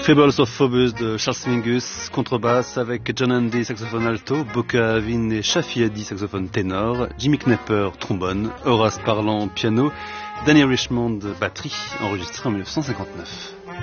Fables of Phobos de Charles Mingus, contrebasse avec John Handy, saxophone alto, Boca Avin et Shafi Hadi, saxophone ténor, Jimmy Knepper, trombone, Horace Parlant, piano, Danny Richmond, batterie, enregistré en 1959.